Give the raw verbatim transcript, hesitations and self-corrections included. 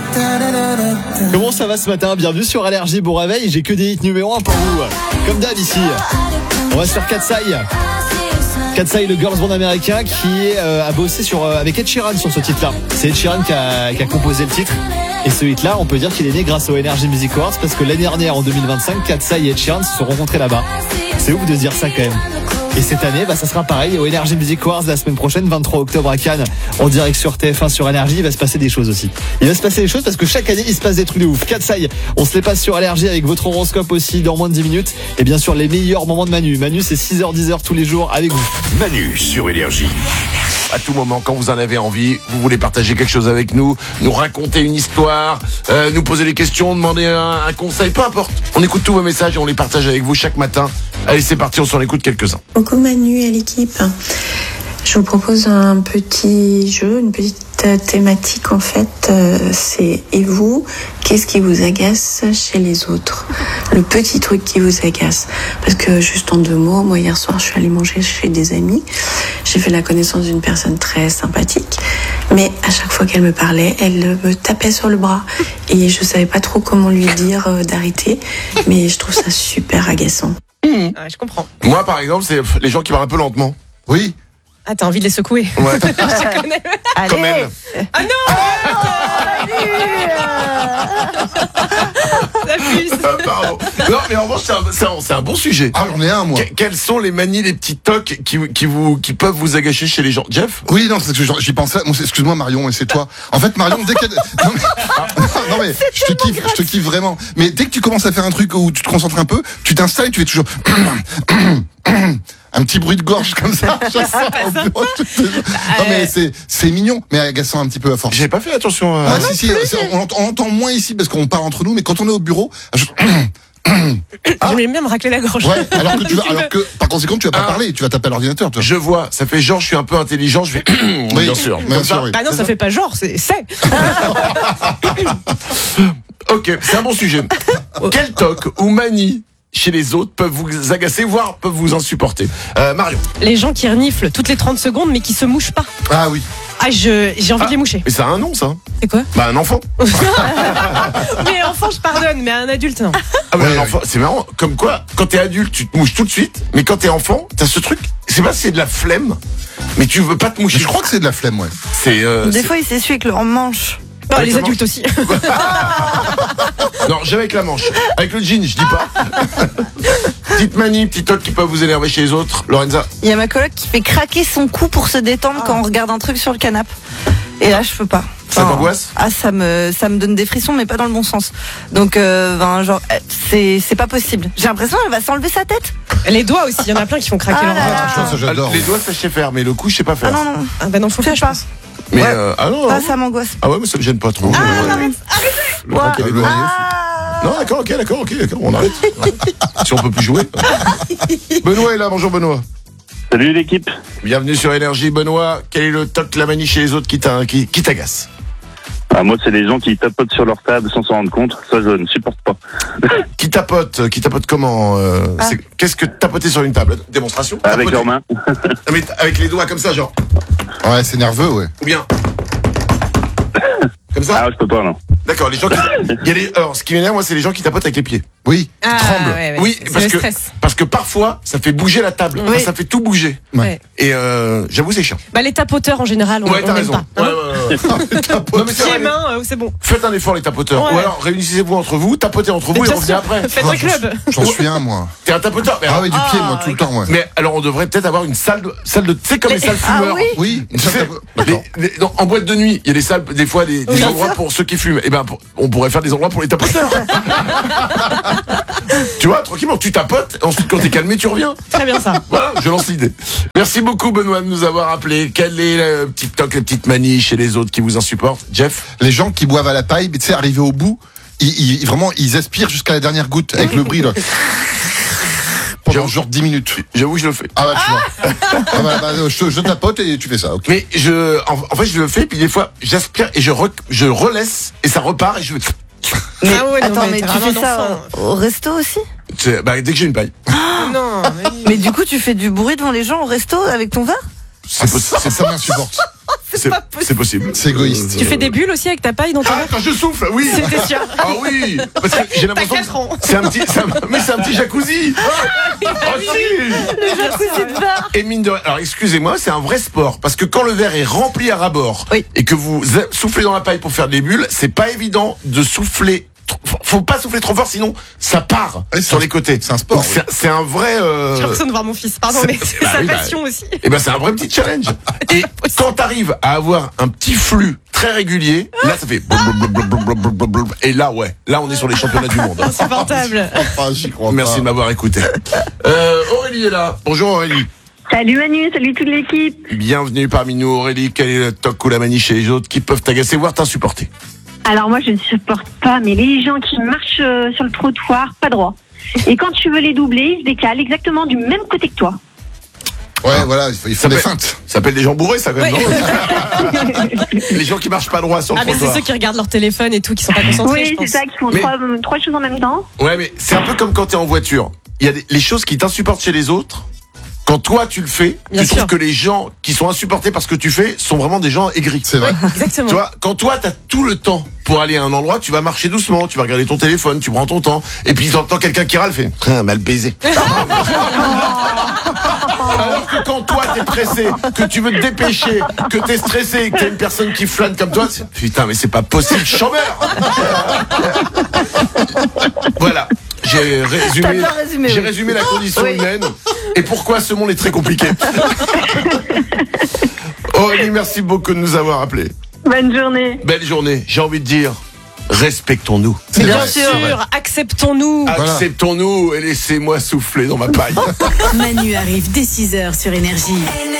Comment ça va ce matin? Bienvenue sur Allergie, bon réveil. J'ai que des hits numéro un pour vous. Comme d'hab ici. On va se faire Katsai. Katsai, le girls band américain qui euh, a bossé sur, euh, avec Ed Sheeran sur ce titre-là. C'est Ed Sheeran qui a, qui a composé le titre. Et ce hit-là, on peut dire qu'il est né grâce au Energy Music Awards parce que l'année dernière, en deux mille vingt-cinq, Katsai et Ed Sheeran se sont rencontrés là-bas. C'est ouf de se dire ça quand même. Et cette année, bah, ça sera pareil au Energy Music Awards la semaine prochaine, vingt-trois octobre à Cannes, en direct sur T F un sur Allergie. Il va se passer des choses aussi. Il va se passer des choses parce que chaque année, il se passe des trucs de ouf. Katsai, on se les passe sur Allergie avec votre horoscope aussi dans moins de dix minutes. Et bien sûr, les meilleurs moments de Manu. Manu, c'est six heures dix heures tous les jours avec vous. Manu sur Énergie. À tout moment, quand vous en avez envie, vous voulez partager quelque chose avec nous, nous raconter une histoire, euh, nous poser des questions, demander un, un conseil, peu importe. On écoute tous vos messages et on les partage avec vous chaque matin. Allez, c'est parti, on s'en écoute quelques-uns. Coucou Manu et l'équipe. Je vous propose un petit jeu, une petite thématique en fait. Euh, c'est et vous, qu'est-ce qui vous agace chez les autres? Le petit truc qui vous agace. Parce que juste en deux mots, moi hier soir je suis allée manger chez des amis. J'ai fait la connaissance d'une personne très sympathique, mais à chaque fois qu'elle me parlait, elle me tapait sur le bras et je savais pas trop comment lui dire euh, d'arrêter. Mais je trouve ça super agaçant. Mmh. Ah, je comprends. Moi, par exemple, c'est les gens qui parlent un peu lentement. Oui. Ah, t'as envie de les secouer. Ouais. Je connais. Comme elle. Ah non, ça pue. Ah, pardon. Non, mais en revanche, c'est un, c'est un, c'est un bon sujet. Ah, j'en ai un, moi. Que- quelles sont les manies, les petits tocs qui, qui, vous, qui peuvent vous agacer chez les gens? Jeff? Oui, non, c'est que j'en- j'y pensais. Bon, c'est- excuse-moi, Marion, mais c'est toi. En fait, Marion, dès qu'elle. Non, mais, non, mais je te kiffe, je te kiffe vraiment. Mais dès que tu commences à faire un truc où tu te concentres un peu, tu t'installes et tu fais toujours. Un petit bruit de gorge comme ça. chaque fois au bureau, je te jure. Non, mais c'est, c'est mignon, mais agaçant un petit peu à force. J'ai pas fait attention à... Ah, si, si, c'est- on, l'entend- on l'entend moins ici parce qu'on parle entre nous, mais quand on est au bureau, je- J'aime bien me racler la gorge. ouais, alors que tu vas, Un petit alors que, par conséquent, tu vas pas Ah. parler, tu vas taper à l'ordinateur, toi. Je vois, ça fait genre, je suis un peu intelligent, je vais... Oui, bien sûr. bien Comme sûr, ça. oui. Ah non, ça fait pas genre, c'est c'est. Ok, c'est un bon sujet. Quel toc ou manie chez les autres peuvent vous agacer, voire peuvent vous insupporter? euh, Marion. Les gens qui reniflent toutes les trente secondes mais qui se mouchent pas. Ah oui. Ah, je j'ai envie Ah. de les moucher. Mais ça a un nom, ça. C'est quoi? Bah, un enfant. Mais enfant, je pardonne, mais un adulte, non. Ah bah, Ouais, un ouais. enfant, c'est marrant. Comme quoi, quand t'es adulte, tu te mouches tout de suite, mais quand t'es enfant, t'as ce truc. C'est pas si c'est de la flemme, mais tu veux pas te moucher. Je crois que c'est de la flemme, ouais. C'est. Euh, Des c'est- fois, il s'essuie avec leur manche. Non, Ouais, les comment- adultes aussi. Non, jamais avec la manche. Avec le jean, je dis pas. Petite manie, petit toc qui peuvent vous énerver chez les autres. Lorenza. Il y a ma coloc qui fait craquer son cou pour se détendre quand on regarde un truc sur le canapé. Et là, je peux pas. Ça t'angoisse? Ah, ça me, ça me donne des frissons, mais pas dans le bon sens. Donc, euh, ben, genre, euh, c'est, c'est pas possible. J'ai l'impression qu'elle va s'enlever sa tête. Les doigts aussi, il y en a plein qui font craquer Ah leurs là doigts. là. Je pense que j'adore. Les doigts, ça je sais faire, mais le coup, je sais pas Ah faire. non, non. Ah bah non, faut Fais pas, je pas. pense. Mais Ouais. euh, ah non. Ah, hein. ça m'angoisse. Ah ouais, mais ça me gêne pas trop. Ah, Euh, non, mais le rock et les doigts. Ah. Non, d'accord, ok, d'accord, ok, d'accord, on arrête. Si on peut plus jouer. Benoît est là, bonjour Benoît. Salut l'équipe. Bienvenue sur Énergie. Benoît, quel est le toc, la manie chez les autres qui t'a- qui- qui t'agace? Ah, moi, c'est les gens qui tapotent sur leur table sans s'en rendre compte. Ça, je ne supporte pas. Qui tapote? Qui tapote comment euh, Ah. c'est- Qu'est-ce que tapoter sur une table? Démonstration? Avec Tapoter. leurs mains. Ah, mais t- avec les doigts comme ça, genre. Ouais, c'est nerveux, ouais. Ou bien. Comme ça? Ah, je peux pas, non. D'accord, les gens qui. Il y a les... Alors, ce qui m'énerve, moi, c'est les gens qui tapotent avec les pieds. Oui. Ah, Tremble. ouais, ouais, Oui, c'est parce le que, stress. parce que parfois, ça fait bouger la table. Oui. Enfin, ça fait tout bouger. Ouais. Et euh, j'avoue, c'est chiant. Bah, les tapoteurs en général, on Ouais, on t'as n'aime raison. pas. Ouais, Hein. ouais, ouais. Non, mais c'est Pieds, vrai, mains, euh, c'est bon. faites un effort, les tapoteurs. Ouais. Ou alors, réunissez-vous entre vous, tapotez entre vous et Bien revenez sûr. après. Faites Moi, un j'en club. suis- J'en suis un, moi. T'es un tapoteur. Mais, Ah oui, du pied, Ah, moi, tout le temps, ouais. mais alors, on devrait peut-être avoir une salle de. Salle de tu sais, comme les, salles Ah fumeurs. oui. Oui. Tu sais, D'accord. les- les- non, en boîte de nuit, il y a des salles, des fois, des, des Bien endroits sûr. pour ceux qui fument. Et ben, pour- on pourrait faire des endroits pour les tapoteurs. Tu vois, tranquillement, tu tapotes, ensuite, quand t'es calmé, tu reviens. Très bien ça. Voilà, je lance l'idée. Merci beaucoup, Benoît, de nous avoir appelé. Quel est le petit toc, la petite manie chez les autres qui vous insupportent? Jeff? Les gens qui boivent à la paille, mais tu sais, arrivés au bout, ils, ils- vraiment, ils aspirent jusqu'à la dernière goutte avec le bruit, là. Pendant genre dix minutes. J'avoue, je le fais. Ah bah, tu vois. Ah bah, bah, je, je tapote et tu fais ça, ok. Mais je, en, en fait, je le fais, puis des fois, j'aspire et je, re- je relaisse, et ça repart, et je fais. Mais, Ah ouais, non, attends, mais mais, t'es tu vraiment fais un ça enfant. au resto aussi? C'est- Bah, dès que j'ai une paille. Non, mais... Mais du coup, tu fais du bruit devant les gens au resto avec ton verre? C'est ça, ça, ça m'insupporte. C'est pas possible. c'est possible. C'est égoïste. Tu fais des bulles aussi avec ta paille dans ton Ah, verre? quand je souffle, oui. C'était sûr. Ah oui, parce que j'ai l'impression quatre ans. que c'est un petit, c'est un- mais c'est un petit jacuzzi. Oh, si. Le jacuzzi de verre. Et mine de rien, alors excusez-moi, c'est un vrai sport parce que quand le verre est rempli à ras-bord Oui. et que vous a- soufflez dans la paille pour faire des bulles, c'est pas évident de souffler. trop- Faut pas souffler trop fort, sinon ça part Ouais, c'est sur un- les côtés. c'est un sport, Donc, oui. c'est- C'est un vrai. euh, J'ai l'impression de voir mon fils, pardon, c'est- mais c'est bah sa oui, bah, passion aussi. Eh ben c'est un vrai petit challenge. Et quand t'arrives à avoir un petit flux très régulier, là ça fait blub, blub, blub, blub, blub, blub, blub. Et là ouais, là on est sur les championnats du monde. Insupportable. Enfin, j'y crois Merci pas. de m'avoir écouté. Euh, Aurélie est là. Bonjour Aurélie. Salut Manu, salut toute l'équipe. Bienvenue parmi nous Aurélie. Quel est le toc ou la manie chez les autres qui peuvent t'agacer, voire t'insupporter? Alors moi je ne supporte pas, mais les gens qui marchent euh, sur le trottoir, pas droit. Et quand tu veux les doubler, ils se décalent exactement du même côté que toi. Ouais, voilà, il faut- ils font Ça des fait- feintes. Ça s'appelle des gens bourrés ça quand même, Ouais. non? Les gens qui marchent pas droit sur le Ah, mais c'est trottoir. ceux qui regardent leur téléphone et tout, qui sont pas concentrés, Oui, je c'est pense. ça, qui font Mais- trois, euh, trois choses en même temps. Ouais, mais c'est un peu comme quand t'es en voiture. Il y a des, les choses qui t'insupportent chez les autres. Quand toi tu le fais, Bien tu sûr. trouves que les gens qui sont insupportés par ce que tu fais sont vraiment des gens aigris. C'est vrai. Exactement. Tu vois, quand toi t'as tout le temps pour aller à un endroit, tu vas marcher doucement, tu vas regarder ton téléphone, tu prends ton temps, et puis t'entends quelqu'un qui râle, fait ah, mal baisé. Alors que quand toi t'es pressé, que tu veux te dépêcher, que t'es stressé, que t'as une personne qui flâne comme toi, c'est, putain mais c'est pas possible, chômeur. Voilà. J'ai résumé, T'as bien résumé, j'ai oui. résumé la condition Oui. humaine et pourquoi ce monde est très compliqué. Aurélie, merci beaucoup de nous avoir appelés. Bonne journée. Belle journée. J'ai envie de dire, respectons-nous. C'est Bien vrai. sûr, acceptons-nous. Voilà. Acceptons-nous et laissez-moi souffler dans ma paille. Manu arrive dès six heures sur Énergie.